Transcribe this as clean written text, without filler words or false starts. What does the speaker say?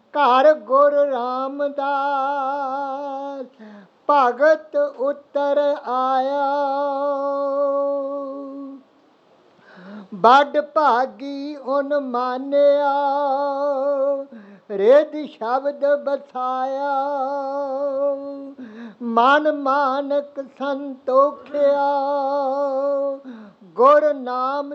ਘਰ ਗੁਰ ਰਾਮਦਾਸ ਭਗਤ ਉਤਰ ਆਇਆ। ਬੜ ਭਾਗੀ ਉਨ ਮਾਨਿਆ ਰਿਦ ਸ਼ਬਦ ਬਸਾਇਆ। ਮਨ ਮਾਨਕ ਸੰਤੋਖਿਆ ਗੁਰ ਨਾਮ